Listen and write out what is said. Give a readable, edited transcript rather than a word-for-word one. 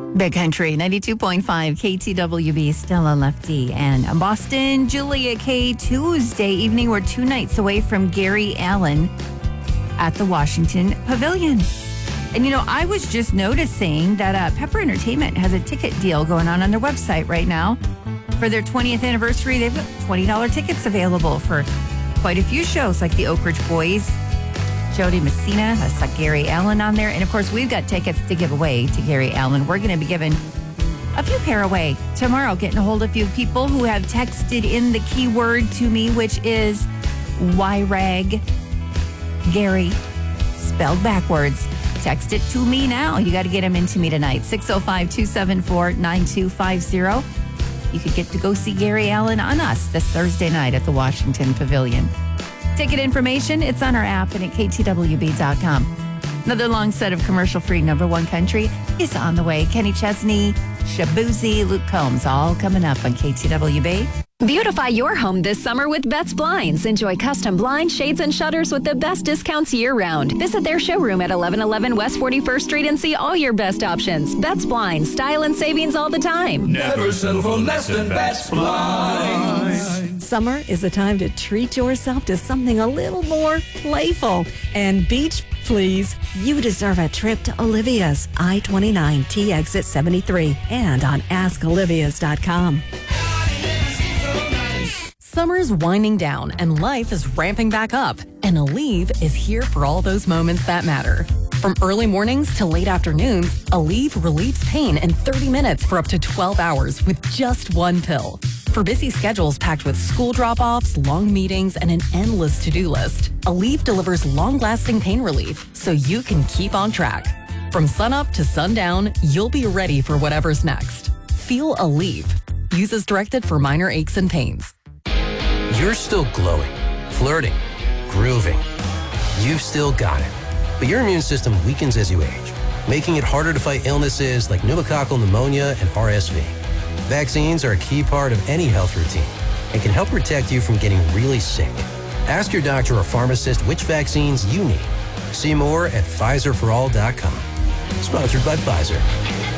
Big Country, 92.5 KTWB, Stella Lefty, and Boston, Julia K. Tuesday evening. We're 2 nights away from Gary Allan at the Washington Pavilion. And, you know, I was just noticing that Pepper Entertainment has a ticket deal going on their website right now. For their 20th anniversary, they've got $20 tickets available for quite a few shows, like the Oak Ridge Boys, Jody Messina, that's like Gary Allan on there. And of course, we've got tickets to give away to Gary Allan. We're going to be giving a few pair away tomorrow, getting a hold of a few people who have texted in the keyword to me, which is YRAG Gary, spelled backwards. Text it to me now. You got to get them into me tonight. 605-274-9250. You could get to go see Gary Allan on us this Thursday night at the Washington Pavilion. Ticket information, it's on our app and at ktwb.com. Another long set of commercial-free number one country is on the way. Kenny Chesney, Shabuzi, Luke Combs, all coming up on KTWB. Beautify your home this summer with Betts Blinds. Enjoy custom blinds, shades, and shutters with the best discounts year-round. Visit their showroom at 1111 West 41st Street and see all your best options. Betts Blinds, style and savings all the time. Never settle for less than Betts Blinds. Summer is a time to treat yourself to something a little more playful. And beach, please. You deserve a trip to Olivia's, I-29 T exit 73, and on askolivias.com. Summer's winding down and life is ramping back up. And Aleve is here for all those moments that matter. From early mornings to late afternoons, Aleve relieves pain in 30 minutes for up to 12 hours with just one pill. For busy schedules packed with school drop-offs, long meetings, and an endless to-do list, Aleve delivers long-lasting pain relief so you can keep on track. From sunup to sundown, you'll be ready for whatever's next. Feel Aleve. Use as directed for minor aches and pains. You're still glowing, flirting, grooving. You've still got it. But your immune system weakens as you age, making it harder to fight illnesses like pneumococcal pneumonia and RSV. Vaccines are a key part of any health routine and can help protect you from getting really sick. Ask your doctor or pharmacist which vaccines you need. See more at PfizerForAll.com. Sponsored by Pfizer.